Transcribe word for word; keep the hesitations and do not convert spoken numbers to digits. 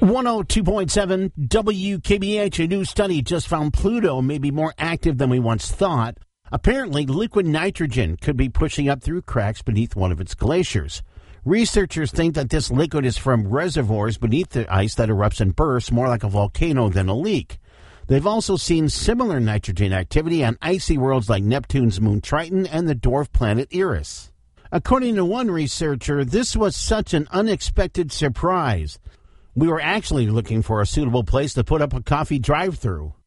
one oh two point seven W K B H, a new study just found Pluto may be more active than we once thought. Apparently, liquid nitrogen could be pushing up through cracks beneath one of its glaciers. Researchers think that this liquid is from reservoirs beneath the ice that erupts and bursts, more like a volcano than a leak. They've also seen similar nitrogen activity on icy worlds like Neptune's moon Triton and the dwarf planet Eris. According to one researcher, this was such an unexpected surprise. We were actually looking for a suitable place to put up a coffee drive-through.